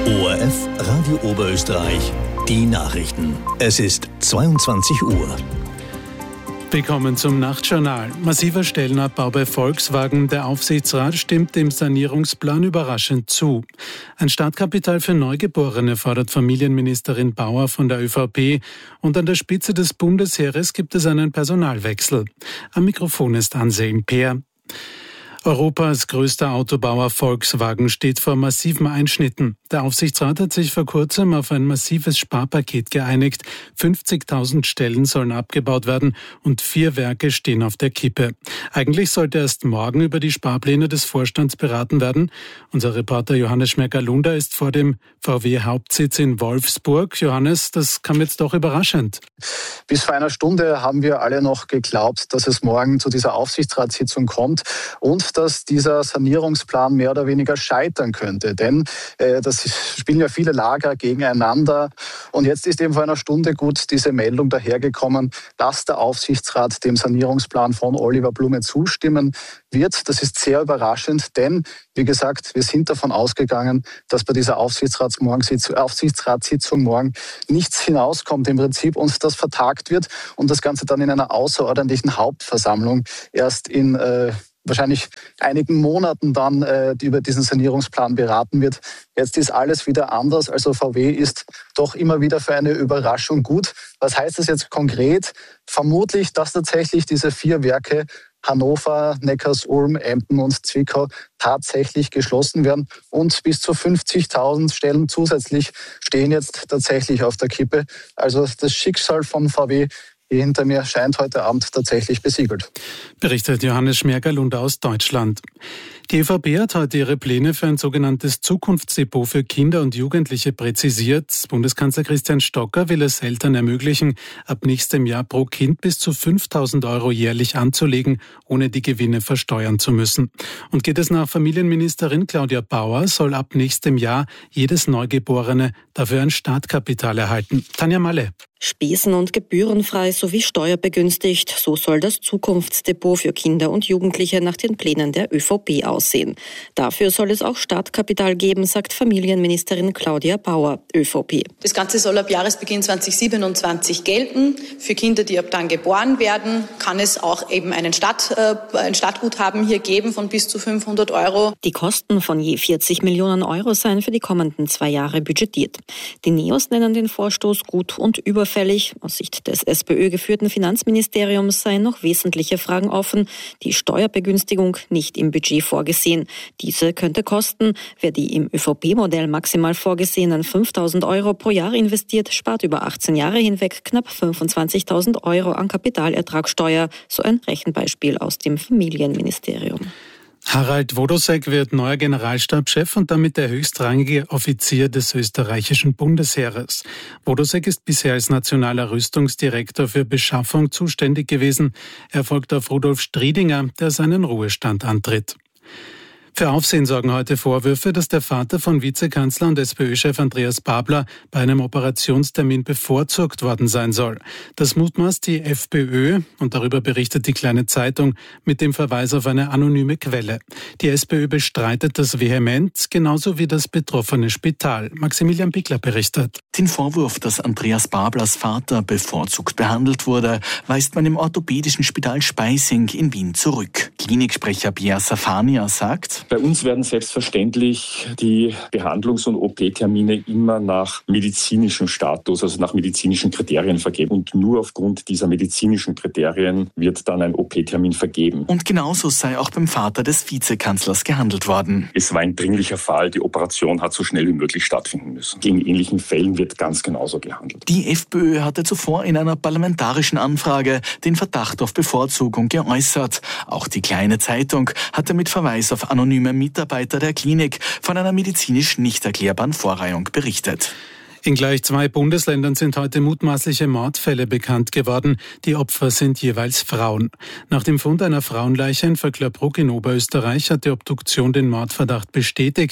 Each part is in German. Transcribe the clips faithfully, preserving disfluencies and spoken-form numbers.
O R F Radio Oberösterreich, die Nachrichten. Es ist zweiundzwanzig Uhr. Willkommen zum Nachtjournal. Massiver Stellenabbau bei Volkswagen. Der Aufsichtsrat stimmt dem Sanierungsplan überraschend zu. Ein Startkapital für Neugeborene fordert Familienministerin Bauer von der ÖVP. Und an der Spitze des Bundesheeres gibt es einen Personalwechsel. Am Mikrofon ist Anselm Peer. Europas größter Autobauer Volkswagen steht vor massiven Einschnitten. Der Aufsichtsrat hat sich vor kurzem auf ein massives Sparpaket geeinigt. fünfzigtausend Stellen sollen abgebaut werden und vier Werke stehen auf der Kippe. Eigentlich sollte erst morgen über die Sparpläne des Vorstands beraten werden. Unser Reporter Johannes Schmerger-Lunder ist vor dem V W-Hauptsitz in Wolfsburg. Johannes, das kam jetzt doch überraschend. Bis vor einer Stunde haben wir alle noch geglaubt, dass es morgen zu dieser Aufsichtsratssitzung kommt und dass dieser Sanierungsplan mehr oder weniger scheitern könnte. Denn äh, das spielen ja viele Lager gegeneinander. Und jetzt ist eben vor einer Stunde gut diese Meldung dahergekommen, dass der Aufsichtsrat dem Sanierungsplan von Oliver Blume zustimmen wird. Das ist sehr überraschend, denn, wie gesagt, wir sind davon ausgegangen, dass bei dieser Aufsichtsratssitzung morgen nichts hinauskommt im Prinzip und das vertagt wird und das Ganze dann in einer außerordentlichen Hauptversammlung erst in äh, wahrscheinlich einigen Monaten dann äh, über diesen Sanierungsplan beraten wird. Jetzt ist alles wieder anders. Also V W ist doch immer wieder für eine Überraschung gut. Was heißt das jetzt konkret? Vermutlich, dass tatsächlich diese vier Werke Hannover, Neckarsulm, Emden und Zwickau tatsächlich geschlossen werden und bis zu fünfzigtausend Stellen zusätzlich stehen jetzt tatsächlich auf der Kippe. Also das Schicksal von V W hier hinter mir scheint heute Abend tatsächlich besiegelt. Berichtet Johannes Schmerger-Lunder aus Deutschland. Die ÖVP hat heute ihre Pläne für ein sogenanntes Zukunftsdepot für Kinder und Jugendliche präzisiert. Bundeskanzler Christian Stocker will es Eltern ermöglichen, ab nächstem Jahr pro Kind bis zu fünftausend Euro jährlich anzulegen, ohne die Gewinne versteuern zu müssen. Und geht es nach Familienministerin Claudia Bauer, soll ab nächstem Jahr jedes Neugeborene dafür ein Startkapital erhalten. Tanja Malle. Spesen- und gebührenfrei sowie steuerbegünstigt. So soll das Zukunftsdepot für Kinder und Jugendliche nach den Plänen der ÖVP aussehen. Dafür soll es auch Startkapital geben, sagt Familienministerin Claudia Bauer, ÖVP. Das Ganze soll ab Jahresbeginn zweitausendsiebenundzwanzig gelten. Für Kinder, die ab dann geboren werden, kann es auch eben einen Start, äh, ein Startguthaben hier geben von bis zu fünfhundert Euro. Die Kosten von je vierzig Millionen Euro seien für die kommenden zwei Jahre budgetiert. Die Neos nennen den Vorstoß gut und überfällig. Aus Sicht des SPÖ-geführten Finanzministeriums seien noch wesentliche Fragen offen. Die Steuerbegünstigung nicht im Budget vorgesehen. Diese könnte kosten. Wer die im ÖVP-Modell maximal vorgesehenen fünftausend Euro pro Jahr investiert, spart über achtzehn Jahre hinweg knapp fünfundzwanzigtausend Euro an Kapitalertragssteuer. So ein Rechenbeispiel aus dem Familienministerium. Harald Wodosek wird neuer Generalstabschef und damit der höchstrangige Offizier des österreichischen Bundesheeres. Wodosek ist bisher als nationaler Rüstungsdirektor für Beschaffung zuständig gewesen. Er folgt auf Rudolf Striedinger, der seinen Ruhestand antritt. Für Aufsehen sorgen heute Vorwürfe, dass der Vater von Vizekanzler und SPÖ-Chef Andreas Babler bei einem Operationstermin bevorzugt worden sein soll. Das mutmaßt die FPÖ und darüber berichtet die Kleine Zeitung mit dem Verweis auf eine anonyme Quelle. Die SPÖ bestreitet das vehement, genauso wie das betroffene Spital. Maximilian Bickler berichtet. Den Vorwurf, dass Andreas Bablers Vater bevorzugt behandelt wurde, weist man im orthopädischen Spital Speising in Wien zurück. Kliniksprecher Pierre Safania sagt: Bei uns werden selbstverständlich die Behandlungs- und O P-Termine immer nach medizinischem Status, also nach medizinischen Kriterien vergeben. Und nur aufgrund dieser medizinischen Kriterien wird dann ein O P-Termin vergeben. Und genauso sei auch beim Vater des Vizekanzlers gehandelt worden. Es war ein dringlicher Fall. Die Operation hat so schnell wie möglich stattfinden müssen. Gegen ähnlichen Fällen wird ganz genauso gehandelt. Die FPÖ hatte zuvor in einer parlamentarischen Anfrage den Verdacht auf Bevorzugung geäußert. Auch die Kleine Zeitung hatte mit Verweis auf anonyme Mitarbeiter der Klinik von einer medizinisch nicht erklärbaren Vorreihung berichtet. In gleich zwei Bundesländern sind heute mutmaßliche Mordfälle bekannt geworden. Die Opfer sind jeweils Frauen. Nach dem Fund einer Frauenleiche in Vöcklerbruck in Oberösterreich hat die Obduktion den Mordverdacht bestätigt.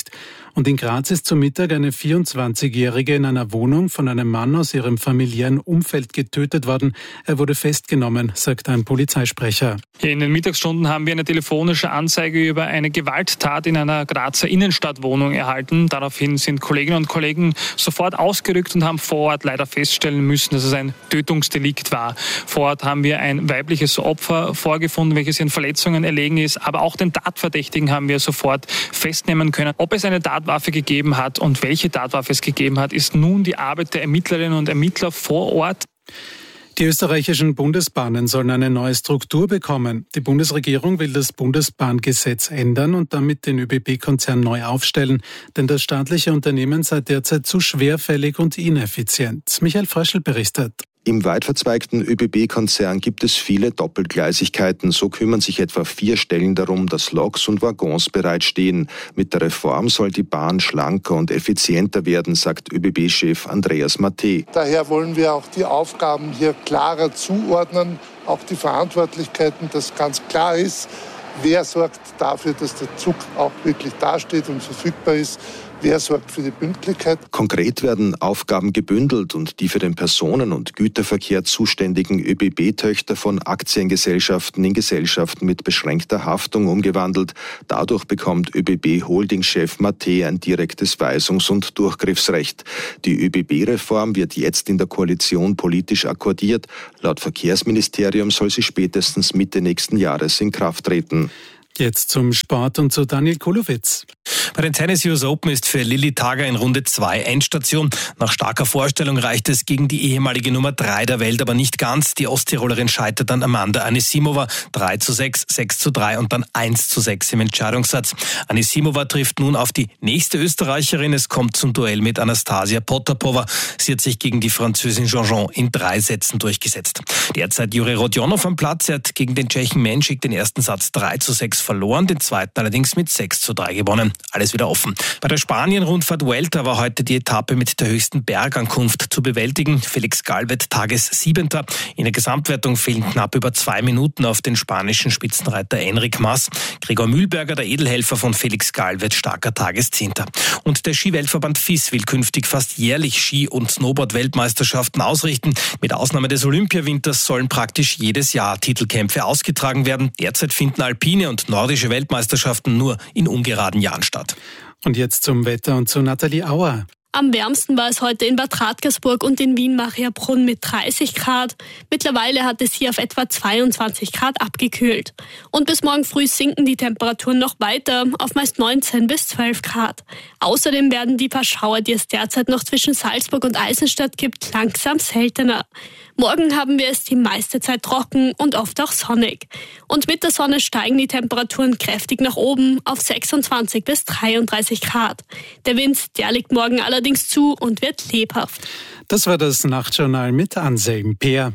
Und in Graz ist zum Mittag eine vierundzwanzigjährige in einer Wohnung von einem Mann aus ihrem familiären Umfeld getötet worden. Er wurde festgenommen, sagt ein Polizeisprecher. In den Mittagsstunden haben wir eine telefonische Anzeige über eine Gewalttat in einer Grazer Innenstadtwohnung erhalten. Daraufhin sind Kolleginnen und Kollegen sofort ausgerückt und haben vor Ort leider feststellen müssen, dass es ein Tötungsdelikt war. Vor Ort haben wir ein weibliches Opfer vorgefunden, welches in Verletzungen erlegen ist. Aber auch den Tatverdächtigen haben wir sofort festnehmen können. Ob es eine Tatwaffe gegeben hat und welche Tatwaffe es gegeben hat, ist nun die Arbeit der Ermittlerinnen und Ermittler vor Ort. Die österreichischen Bundesbahnen sollen eine neue Struktur bekommen. Die Bundesregierung will das Bundesbahngesetz ändern und damit den ÖBB-Konzern neu aufstellen, denn das staatliche Unternehmen sei derzeit zu schwerfällig und ineffizient. Michael Fröschel berichtet. Im weit verzweigten ÖBB-Konzern gibt es viele Doppelgleisigkeiten. So kümmern sich etwa vier Stellen darum, dass Loks und Waggons bereitstehen. Mit der Reform soll die Bahn schlanker und effizienter werden, sagt ÖBB-Chef Andreas Matte. Daher wollen wir auch die Aufgaben hier klarer zuordnen, auch die Verantwortlichkeiten, dass ganz klar ist, wer sorgt dafür, dass der Zug auch wirklich dasteht und verfügbar ist. Wer sorgt für die Pünktlichkeit? Konkret werden Aufgaben gebündelt und die für den Personen- und Güterverkehr zuständigen ÖBB-Töchter von Aktiengesellschaften in Gesellschaften mit beschränkter Haftung umgewandelt. Dadurch bekommt ÖBB-Holding-Chef Matte ein direktes Weisungs- und Durchgriffsrecht. Die ÖBB-Reform wird jetzt in der Koalition politisch akkordiert. Laut Verkehrsministerium soll sie spätestens Mitte nächsten Jahres in Kraft treten. Jetzt zum Sport und zu Daniel Kulowitz. Bei den Tennis U S Open ist für Lilly Tager in Runde zwei Endstation. Nach starker Vorstellung reicht es gegen die ehemalige Nummer drei der Welt, aber nicht ganz. Die Osttirolerin scheitert an Amanda Anisimova. drei zu sechs, sechs zu drei und dann eins zu sechs im Entscheidungssatz. Anisimova trifft nun auf die nächste Österreicherin. Es kommt zum Duell mit Anastasia Potapova. Sie hat sich gegen die Französin Jean-Jean in drei Sätzen durchgesetzt. Derzeit Juri Rodionov am Platz. Er hat gegen den Tschechen Menschik den ersten Satz drei zu sechs verloren, den zweiten allerdings mit sechs zu drei gewonnen. Alles wieder offen. Bei der Spanien-Rundfahrt Vuelta war heute die Etappe mit der höchsten Bergankunft zu bewältigen. Felix Galvez Tagessiebenter. In der Gesamtwertung fehlen knapp über zwei Minuten auf den spanischen Spitzenreiter Enric Mas. Gregor Mühlberger, der Edelhelfer von Felix Galvez, starker Tageszehnter. Und der Skiweltverband F I S will künftig fast jährlich Ski- und Snowboard-Weltmeisterschaften ausrichten. Mit Ausnahme des Olympiawinters sollen praktisch jedes Jahr Titelkämpfe ausgetragen werden. Derzeit finden alpine und nordische Weltmeisterschaften nur in ungeraden Jahren statt. Und jetzt zum Wetter und zu Nathalie Auer. Am wärmsten war es heute in Bad Radkersburg und in Wien-Mariabrunn mit dreißig Grad. Mittlerweile hat es hier auf etwa zweiundzwanzig Grad abgekühlt. Und bis morgen früh sinken die Temperaturen noch weiter auf meist neunzehn bis zwölf Grad. Außerdem werden die paar Schauer, die es derzeit noch zwischen Salzburg und Eisenstadt gibt, langsam seltener. Morgen haben wir es die meiste Zeit trocken und oft auch sonnig. Und mit der Sonne steigen die Temperaturen kräftig nach oben auf sechsundzwanzig bis dreiunddreißig Grad. Der Wind, der liegt morgen allerdings zu und wird lebhaft. Das war das Nachtjournal mit Anselm Peer.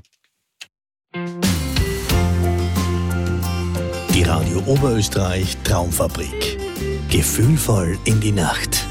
Die Radio Oberösterreich Traumfabrik. Gefühlvoll in die Nacht.